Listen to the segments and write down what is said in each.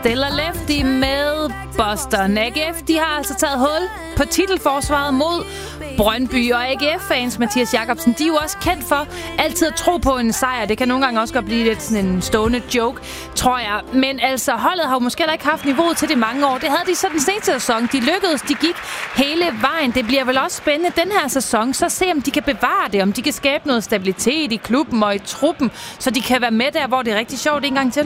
Stella Lefty med Boston. AGF, de har altså taget hul på titelforsvaret mod Brøndby, og AGF-fans, Mathias Jacobsen, de er jo også kendt for altid at tro på en sejr. Det kan nogle gange også godt blive lidt sådan en stående joke, tror jeg. Men altså, holdet har jo måske ikke haft niveauet til det mange år. Det havde de så den seneste sæson. De lykkedes, de gik hele vejen. Det bliver vel også spændende den her sæson, så se om de kan bevare det, om de kan skabe noget stabilitet i klubben og i truppen, så de kan være med der, hvor det er rigtig sjovt en gang til.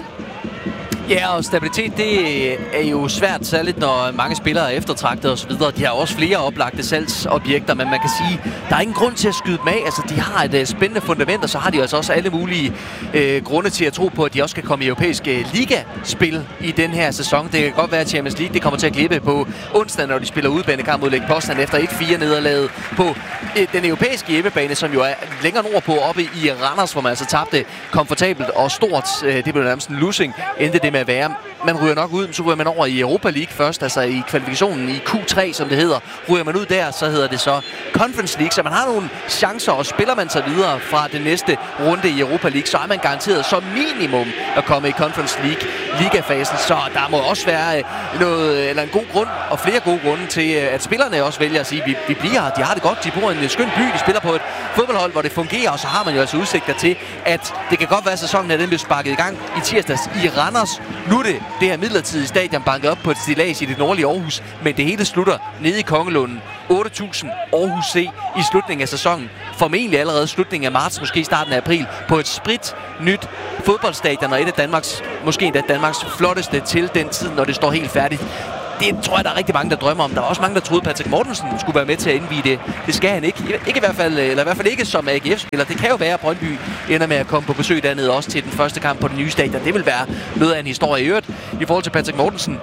Ja, og stabilitet, det er jo svært, særligt når mange spillere er eftertragtet osv. De har også flere oplagte salgsobjekter, men man kan sige, der er ingen grund til at skyde dem af. Altså, de har et spændende fundament, og så har de også alle mulige grunde til at tro på, at de også kan komme i europæiske ligaspil i den her sæson. Det kan godt være, at Champions League det kommer til at glippe på onsdag, når de spiller udbanekamp mod Lech Poznan efter 1-4-nederlaget på den europæiske hjemmebane, som jo er længere nordpå oppe i Randers, hvor man altså tabte komfortabelt og stort. Det blev nærmest en losing, endte det med at være. Man ryger nok ud, så ryger man over i Europa League først, altså i kvalifikationen i Q3, som det hedder. Ryger man ud der, så hedder det så Conference League, så man har nogle chancer, og spiller man sig videre fra den næste runde i Europa League, så er man garanteret som minimum at komme i Conference League ligafasen, så der må også være en god grund, og flere gode grunde til, at spillerne også vælger at sige, at vi bliver her, de har det godt, de bor i en skøn by, de spiller på et fodboldhold, hvor det fungerer, og så har man jo altså udsigter til, at det kan godt være, at sæsonen den bliver sparket i gang i tirsdags i Randers. Nu er det her midlertidige stadion banket op på et stillads i det nordlige Aarhus, men det hele slutter nede i Kongelunden. 8.000 Aarhus C i slutningen af sæsonen. Formentlig allerede slutningen af marts, måske starten af april, på et nyt fodboldstadion, og et af Danmarks, måske endda Danmarks flotteste til den tid, når det står helt færdigt. Det tror jeg, der er rigtig mange, der drømmer om. Der er også mange, der troede, Patrick Mortensen skulle være med til at indvie det. Det skal han ikke. Ikke i hvert fald, eller i hvert fald ikke som AGF-spiller. Det kan jo være, at Brøndby ender med at komme på besøg dernede også til den første kamp på den nye stadion. Det vil være noget af en historie i øvrigt. I forhold til Patrick Mortensen,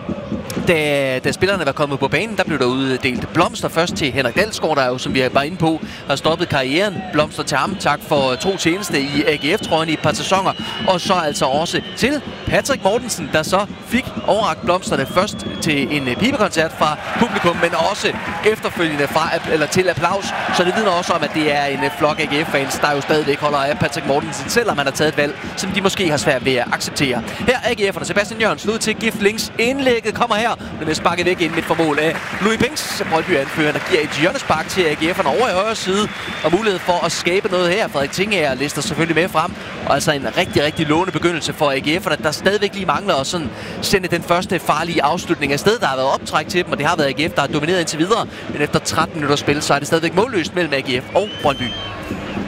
da spillerne var kommet på banen, der blev der uddelt blomster først til Henrik Dalsgaard, der jo, som vi var inde på, har stoppet karrieren. Blomster til ham. Tak for tro tjeneste i AGF-trøjen i et par sæsoner. Og så altså også til Patrick Mortensen, der så fik overrakt blomsterne først til en pibekoncert fra publikum, men også efterfølgende til applaus. Så det vidner også om, at det er en flok AGF-fans, der jo stadigvæk holder af Patrick Mortensen, selvom han har taget et valg, som de måske har svært ved at acceptere. Her er AGF'erne. Sebastian Jørgensen ud til Gift Links. Indlægget kommer her. Den er sparket væk ind midt for mål af Louis Binks, Brøndby-anfører, der giver et hjørnespark til AGF'erne over i højre side, og mulighed for at skabe noget her. Frederik Tingager lister selvfølgelig med frem, og altså en rigtig, rigtig lovende begyndelse for AGF'erne, der stadigvæk lige mangler at sådan sende den første farlige afslutning af sted. Der har været optræk til dem, og det har været AGF, der har domineret indtil videre, men efter 13 minutter spil, så er det stadigvæk målløst mellem AGF og Brøndby.